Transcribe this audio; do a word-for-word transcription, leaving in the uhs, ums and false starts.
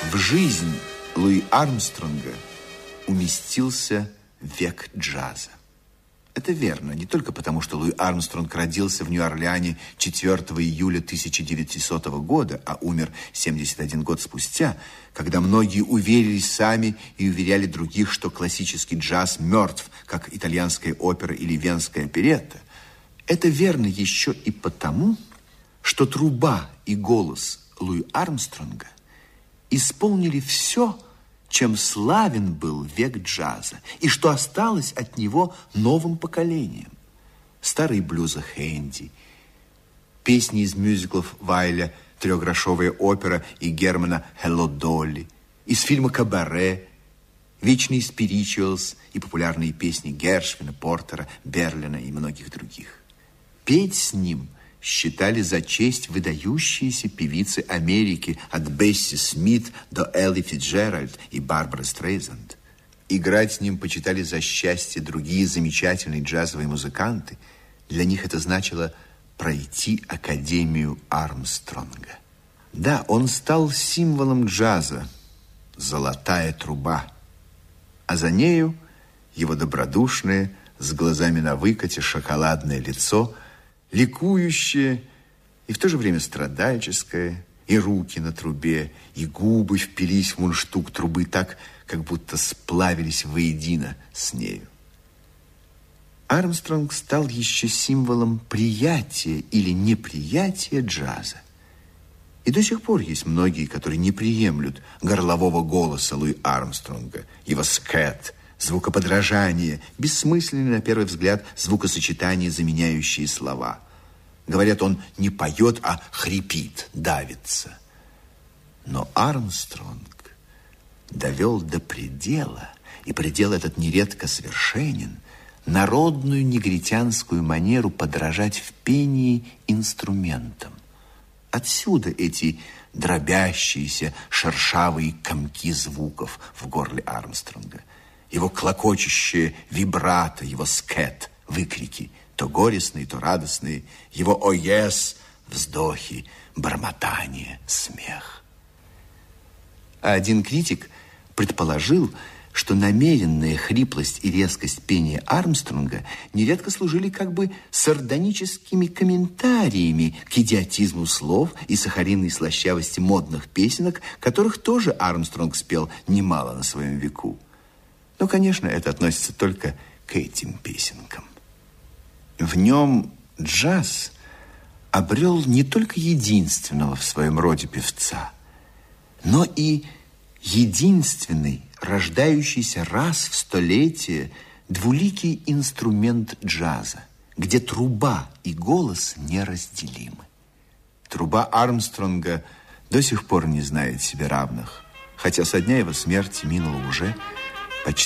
В жизнь Луи Армстронга уместился век джаза. Это верно, не только потому, что Луи Армстронг родился в Нью-Орлеане четвёртого июля тысяча девятисотого года, а умер семьдесят один год спустя, когда многие уверились сами и уверяли других, что классический джаз мертв, как итальянская опера или венская оперетта. Это верно еще и потому, что труба и голос Луи Армстронга исполнили все, чем славен был век джаза, и что осталось от него новым поколением. Старые блюзы Хэнди, песни из мюзиклов Вайля «Трехгрошовая опера» и Германа «Hello, Dolly», из фильма «Кабаре», вечные «Spirituals» и популярные песни Гершвина, Портера, Берлина и многих других. Петь с ним считали за честь выдающиеся певицы Америки от Бесси Смит до Элли Фицджеральд и Барбары Стрейзанд. Играть с ним почитали за счастье другие замечательные джазовые музыканты. Для них это значило пройти Академию Армстронга. Да, он стал символом джаза, золотая труба, а за нею его добродушное, с глазами на выкате, шоколадное лицо, ликующее и в то же время страдальческое, и руки на трубе, и губы впились в мундштук трубы так, как будто сплавились воедино с нею. Армстронг стал еще символом приятия или неприятия джаза. И до сих пор есть многие, которые не приемлют горлового голоса Луи Армстронга, его скэт, звукоподражание, бессмысленные, на первый взгляд, звукосочетания, заменяющие слова. Говорят, он не поет, а хрипит, давится. Но Армстронг довел до предела, и предел этот нередко совершенен, народную негритянскую манеру подражать в пении инструментам. Отсюда эти дробящиеся шершавые комки звуков в горле Армстронга. Его клокочущее вибрато, его скэт, выкрики, то горестные, то радостные, его «О, ес», вздохи, бормотание, смех. А один критик предположил, что намеренная хриплость и резкость пения Армстронга нередко служили как бы сардоническими комментариями к идиотизму слов и сахаринной слащавости модных песенок, которых тоже Армстронг спел немало на своем веку. Но, конечно, это относится только к этим песенкам. В нем джаз обрел не только единственного в своем роде певца, но и единственный, рождающийся раз в столетие, двуликий инструмент джаза, где труба и голос неразделимы. Труба Армстронга до сих пор не знает себе равных, хотя со дня его смерти минуло уже